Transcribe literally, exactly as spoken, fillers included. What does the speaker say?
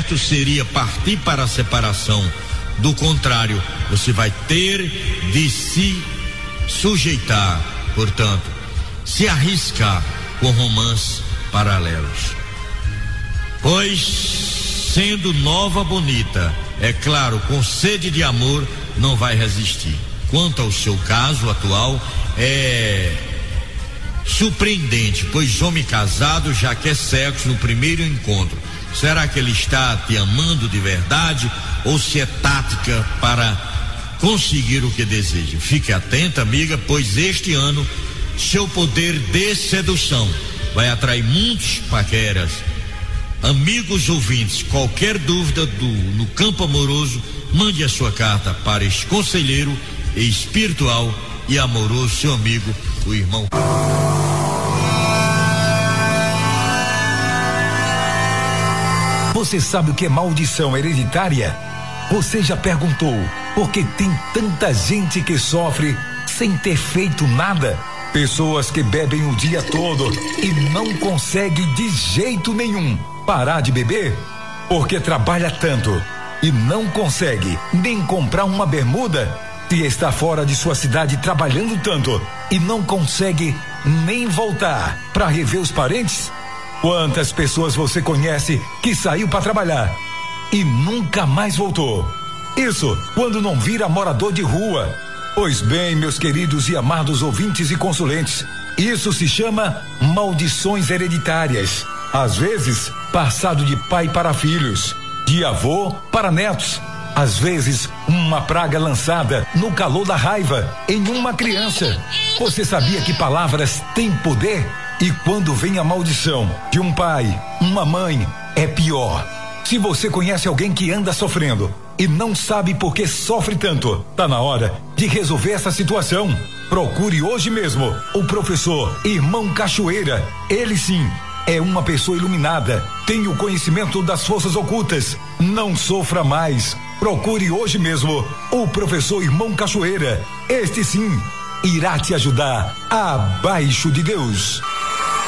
certo seria partir para a separação. Do contrário, você vai ter de se sujeitar, portanto, se arriscar com romances paralelos. Pois, sendo nova bonita, é claro, com sede de amor, não vai resistir. Quanto ao seu caso atual, é surpreendente, pois homem casado já quer sexo no primeiro encontro. Será que ele está te amando de verdade ou se é tática para conseguir o que deseja? Fique atenta, amiga, pois este ano seu poder de sedução vai atrair muitos paqueras. Amigos ouvintes, qualquer dúvida do, no campo amoroso, mande a sua carta para esse conselheiro espiritual e amoroso, seu amigo, o irmão. Você sabe o que é maldição hereditária? Você já perguntou por que tem tanta gente que sofre sem ter feito nada? Pessoas que bebem o dia todo e não conseguem de jeito nenhum parar de beber porque trabalha tanto e não consegue nem comprar uma bermuda. Se está fora de sua cidade trabalhando tanto e não consegue nem voltar para rever os parentes. Quantas pessoas você conhece que saiu para trabalhar e nunca mais voltou? Isso quando não vira morador de rua. Pois bem, meus queridos e amados ouvintes e consulentes, isso se chama maldições hereditárias. Às vezes, passado de pai para filhos, de avô para netos. Às vezes, uma praga lançada no calor da raiva em uma criança. Você sabia que palavras têm poder? E quando vem a maldição de um pai, uma mãe, é pior. Se você conhece alguém que anda sofrendo e não sabe por que sofre tanto, tá na hora de resolver essa situação. Procure hoje mesmo o professor Irmão Cachoeira. Ele sim é uma pessoa iluminada, tem o conhecimento das forças ocultas. Não sofra mais. Procure hoje mesmo o professor Irmão Cachoeira. Este sim irá te ajudar abaixo de Deus.